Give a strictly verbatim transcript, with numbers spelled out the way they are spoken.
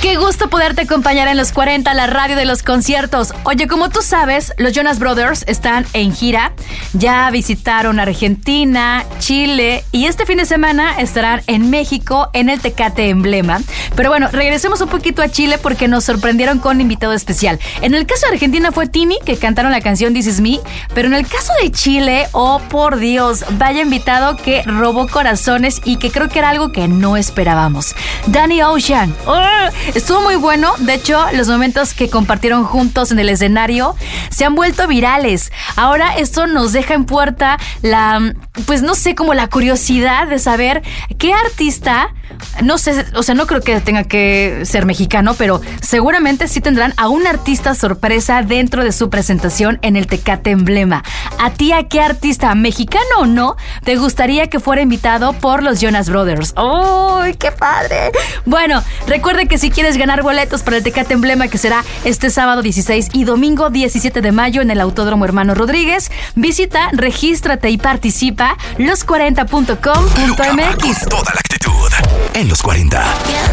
Qué gusto poderte acompañar en los cuarenta, la radio de los conciertos. Oye, como tú sabes, los Jonas Brothers están en gira. Ya visitaron Argentina, Chile y este fin de semana estarán en México en el Tecate Emblema. Pero bueno, regresemos un poquito a Chile porque nos sorprendieron con un invitado especial. En el caso de Argentina fue Tini, que cantaron la canción This Is Me. Pero en el caso de Chile, oh por Dios, vaya invitado que robó corazones y que creo que era algo que no esperábamos. Danny Ocean. ¡Oh! Estuvo muy bueno. De hecho, los momentos que compartieron juntos en el escenario se han vuelto virales. Ahora esto nos deja en puerta la, pues no sé, como la curiosidad de saber qué artista, no sé, o sea, no creo que tenga que ser mexicano, pero seguramente sí tendrán a un artista sorpresa dentro de su presentación en el Tecate Emblema. ¿A ti a qué artista, mexicano o no, te gustaría que fuera invitado por los Jonas Brothers? ¡Uy, qué padre! Bueno, recuerden que si quieres ganar boletos para el Tecate Emblema, que será este sábado dieciséis y domingo diecisiete de mayo en el Autódromo Hermano Rodríguez, visita, regístrate y participa los cuarenta punto com punto m x. Toda la actitud en los cuarenta.